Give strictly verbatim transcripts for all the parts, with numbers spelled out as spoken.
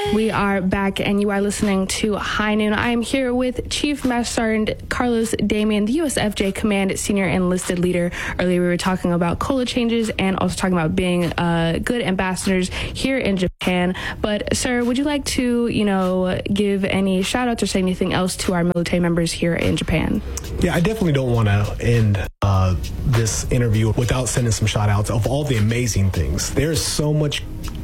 We are back, and you are listening to High Noon. I am here with Chief Master Sergeant Carlos Damian, the U S F J Command Senior Enlisted Leader. Earlier, we were talking about COLA changes and also talking about being uh, good ambassadors here in Japan. But, sir, would you like to, you know, give any shout-outs or say anything else to our military members here in Japan? Yeah, I definitely don't want to end uh, this interview without sending some shout-outs of all the amazing things. There's so much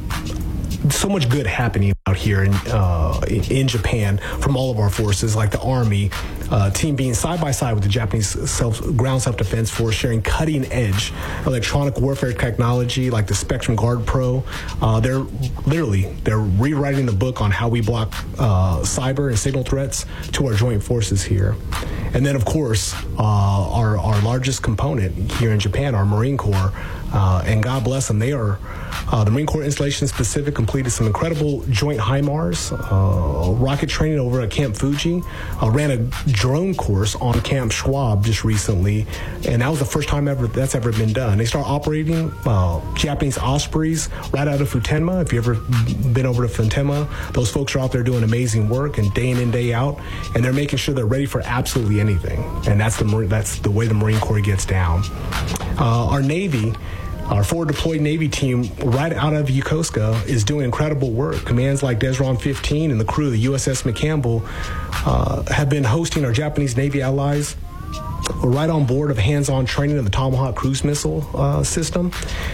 so much good happening out here in uh, in Japan from all of our forces, like the Army uh, team being side by side with the Japanese self, ground self-defense force, sharing cutting-edge electronic warfare technology like the Spectrum Guard Pro. Uh, they're literally they're rewriting the book on how we block uh, cyber and signal threats to our joint forces here. And then, of course, uh, our our largest component here in Japan, our Marine Corps, uh, and God bless them, they are uh, the Marine Corps Installation Pacific completed some incredible joint HIMARS, uh, rocket training over at Camp Fuji, uh, ran a drone course on Camp Schwab just recently, and that was the first time ever that's ever been done. They start operating uh, Japanese Ospreys right out of Futenma. If you've ever been over to Futenma, those folks are out there doing amazing work and day in and day out, and they're making sure they're ready for absolutely anything. And that's the that's the way the Marine Corps gets down. Uh, our Navy, our forward deployed Navy team right out of Yokosuka is doing incredible work. Commands like Desron fifteen and the crew of the U S S McCampbell uh, have been hosting our Japanese Navy allies right on board of hands-on training of the Tomahawk cruise missile uh, system.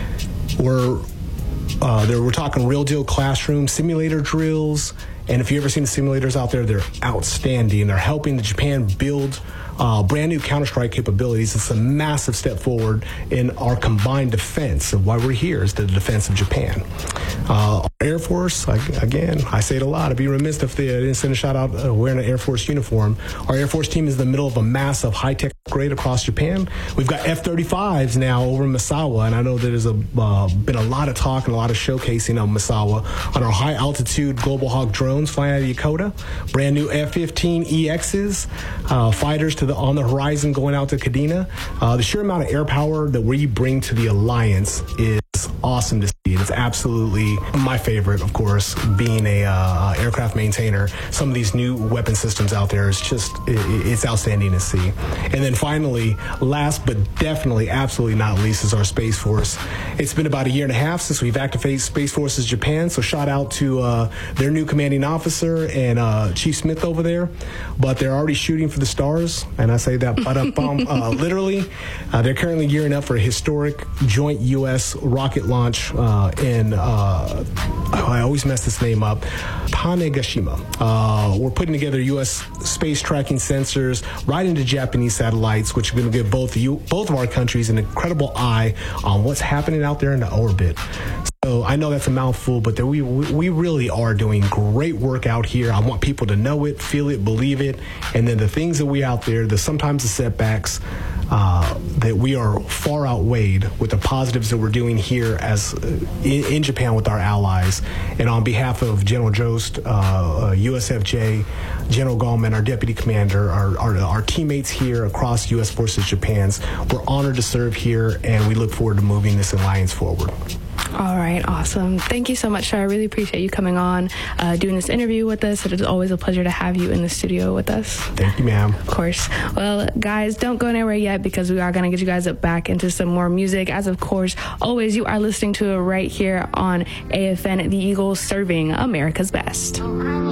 We're uh, there, we're talking real deal classroom simulator drills. And if you've ever seen the simulators out there, they're outstanding. They're helping the Japan build uh, brand new counter-strike capabilities. It's a massive step forward in our combined defense of why we're here is the defense of Japan. Uh, our Air Force, I, again, I say it a lot. I'd be remiss if they didn't send a shout out uh, wearing an Air Force uniform. Our Air Force team is in the middle of a massive high-tech upgrade across Japan. We've got F thirty-fives now over in Misawa, and I know there's a, uh, been a lot of talk and a lot of showcasing of Misawa on our high-altitude Global Hawk drones flying out of Yokota, brand new F fifteen E Xs, uh, fighters to the on the horizon going out to Kadena. Uh, the sheer amount of air power that we bring to the alliance is awesome to see. It's absolutely my favorite, of course, being a uh, aircraft maintainer. Some of these new weapon systems out there is just it, it's outstanding to see. And then finally, last but definitely absolutely not least, is our Space Force. It's been about a year and a half since we've activated Space Forces Japan, so shout out to uh, their new commanding officer and uh, Chief Smith over there. But they're already shooting for the stars, and I say that uh, literally. Uh, they're currently gearing up for a historic joint U S rocket launch uh, in, uh, I always mess this name up, Tanegashima. Uh, we're putting together U S space tracking sensors right into Japanese satellites, which are going to give both, you, both of our countries an incredible eye on what's happening out there in the orbit. So I know that's a mouthful, but we we really are doing great work out here. I want people to know it, feel it, believe it, and then the things that we out there, the sometimes the setbacks, uh, that we are far outweighed with the positives that we're doing here as uh, in, in Japan with our allies. And on behalf of General Jost, uh, uh, U S F J, General Gallman, our Deputy Commander, our, our our teammates here across U S Forces Japan's, we're honored to serve here, and we look forward to moving this alliance forward. All right, awesome. Thank you so much, sir. I really appreciate you coming on, uh, doing this interview with us. It is always a pleasure to have you in the studio with us. Thank you, ma'am. Of course. Well, guys, don't go anywhere yet because we are going to get you guys back into some more music. As of course, always you are listening to it right here on A F N, The Eagle, serving America's best.